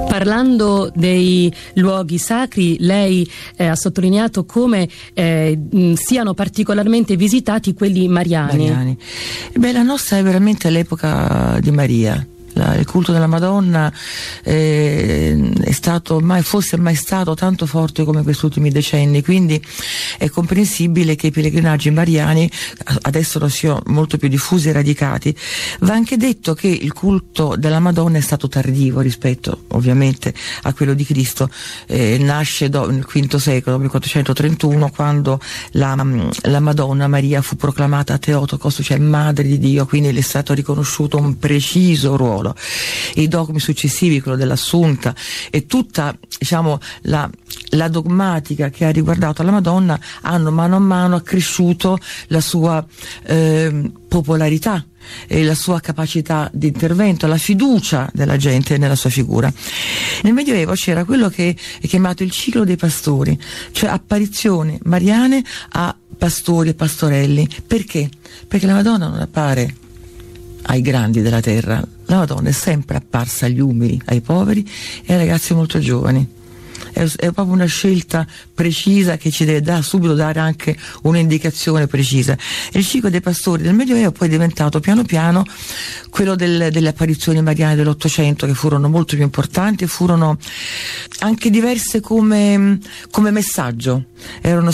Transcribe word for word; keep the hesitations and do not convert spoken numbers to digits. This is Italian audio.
Parlando dei luoghi sacri, lei eh, ha sottolineato come eh, mh, siano particolarmente visitati quelli mariani. mariani. Beh, la nostra è veramente l'epoca di Maria. La, il culto della Madonna eh, è stato mai, forse mai stato tanto forte come in questi ultimi decenni, quindi è comprensibile che i pellegrinaggi mariani adesso siano molto più diffusi e radicati. Va anche detto che il culto della Madonna è stato tardivo rispetto ovviamente a quello di Cristo, eh, nasce do, nel quinto secolo, millequattrocentotrentuno, quando la, la Madonna Maria fu proclamata Theotokos, cioè Madre di Dio, quindi le è stato riconosciuto un preciso ruolo. I dogmi successivi, quello dell'Assunta e tutta, diciamo, la, la dogmatica che ha riguardato la Madonna hanno mano a mano accresciuto la sua eh, popolarità e la sua capacità di intervento, la fiducia della gente nella sua figura. Nel Medioevo c'era quello che è chiamato il ciclo dei pastori, cioè apparizioni mariane a pastori e pastorelli. Perché? Perché la Madonna non appare ai grandi della terra, la Madonna è sempre apparsa agli umili, ai poveri e ai ragazzi molto giovani. È, è proprio una scelta precisa che ci deve da, subito dare anche un'indicazione precisa. Il ciclo dei pastori del Medioevo poi è diventato piano piano quello del, delle apparizioni mariane dell'Ottocento, che furono molto più importanti e furono anche diverse come, come messaggio. Erano